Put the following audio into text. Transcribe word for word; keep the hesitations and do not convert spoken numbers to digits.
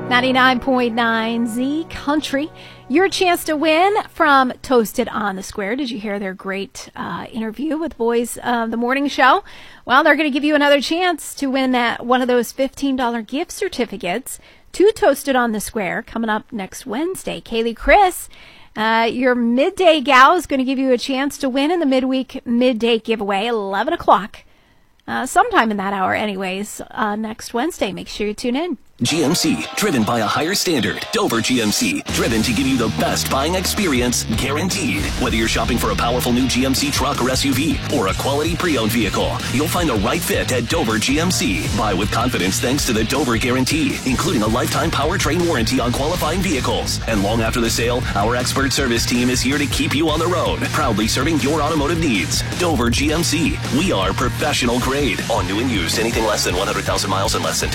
ninety-nine point nine Z Country. Your chance to win from Toasted on the Square. Did you hear their great uh, interview with Boys of the Morning Show? Well, they're going to give you another chance to win that one of those fifteen dollars gift certificates to Toasted on the Square coming up next Wednesday. Kaylee Chris, uh, your midday gal, is going to give you a chance to win in the midweek midday giveaway, eleven o'clock. Uh, sometime in that hour anyways, uh, next Wednesday. Make sure you tune in. G M C, driven by a higher standard. Dover G M C, driven to give you the best buying experience, guaranteed. Whether you're shopping for a powerful new G M C truck or S U V, or a quality pre-owned vehicle, you'll find the right fit at Dover G M C. Buy with confidence thanks to the Dover Guarantee, including a lifetime powertrain warranty on qualifying vehicles. And long after the sale, our expert service team is here to keep you on the road, proudly serving your automotive needs. Dover G M C, we are professional grade. On new and used, anything less than one hundred thousand miles and less than